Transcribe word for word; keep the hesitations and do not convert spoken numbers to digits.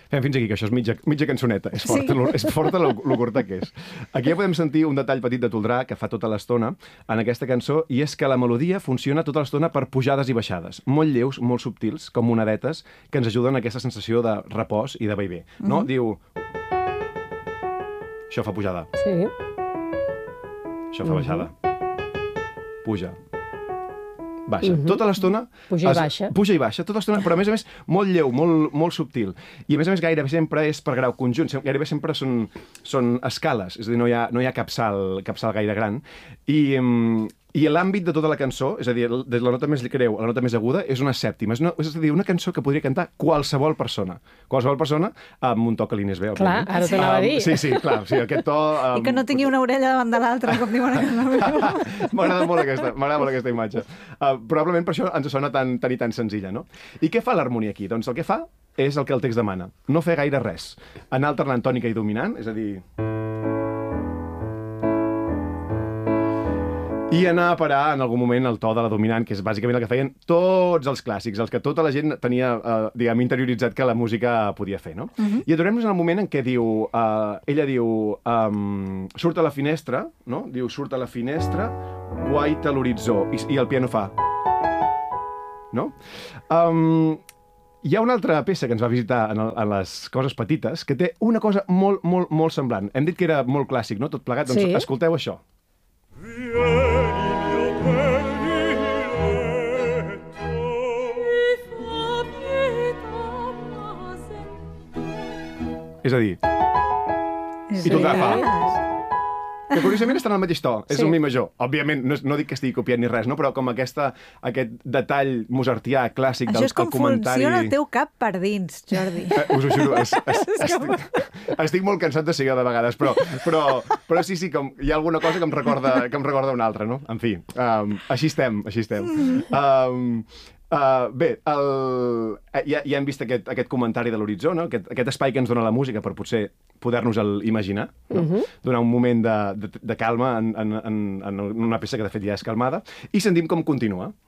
Fem fins aquí, que això és mitja, mitja cançoneta. És forta, sí. És forta lo, lo curta que és. Aquí ja podem sentir un detall petit de Toldrà que fa tota l'estona en aquesta cançó, i és que la melodia funciona tota l'estona per pujades i baixades, molt lleus, molt subtils, com monedetes, que ens ajuden a aquesta sensació de repòs i de vaivé. No? Mm-hmm. Diu... Això fa pujada. Sí. Això fa baixada. Mm-hmm. Puja. Baixa. Mm-hmm. Tota l'estona... Puja i es, baixa. Puja i baixa, tota l'estona, però a més a més molt lleu, molt, molt subtil. I a més a més gairebé sempre és per grau conjunt, gairebé sempre són, són escales, és a dir, no hi ha, no hi ha cap salt, cap salt gaire gran. I... I l'àmbit de tota la cançó, és a dir, des de la nota més greu a la nota més aguda, és una sèptima. És, una, és a dir, una cançó que podria cantar qualsevol persona. Qualsevol persona amb un to que li anés bé, òbviament. Clar, ara t'ho anava a dir. Um, sí, sí, clar. Sí, aquest to... Um... I que no tingui una orella davant de l'altra, com diuen aquesta meva. M'agrada molt aquesta, m'agrada molt aquesta imatge. Uh, probablement per això ens sona tan, tan i tan senzilla, no? I què fa l'harmonia aquí? Doncs el que fa és el que el text demana. No fer gaire res. Anar alternant tònica i dominant, és a dir... I anar a parar en algun moment el to de la dominant, que és bàsicament el que feien tots els clàssics, els que tota la gent tenia, eh, diguem, interioritzat que la música podia fer, no? Uh-huh. I aturem-nos en el moment en què diu, eh, ella diu, um, surt a la finestra, no? Diu, surt a la finestra, guaita l'horitzó, i, i el piano fa, no? Um, hi ha una altra peça que ens va visitar en, el, en les coses petites, que té una cosa molt, molt, molt semblant. Hem dit que era molt clàssic, no? Tot plegat, doncs sí. Escolteu això. És a dir... I tot fa... Que curiosament estan al mateix to, és sí. Un mi major. Òbviament, no, no dic que estigui copiant ni res, no? Però com aquesta, aquest detall mozartià clàssic Això del és com comentari... funciona el teu cap per dins, Jordi. Eh, us ho juro, es, es, estic, estic molt cansat de seguir de vegades, però, però, però sí, sí, com hi ha alguna cosa que em recorda, que em recorda una altra, no? En fi, um, així estem, així estem. Um, Uh, bé, el... ja, ja hem vist aquest, aquest comentari de l'horitzó, no? aquest, aquest espai que ens dona la música per potser poder-nos imaginar, no? Uh-huh. Donar un moment de, de, de calma en, en, en, en una peça que de fet ja és calmada, i sentim com continua.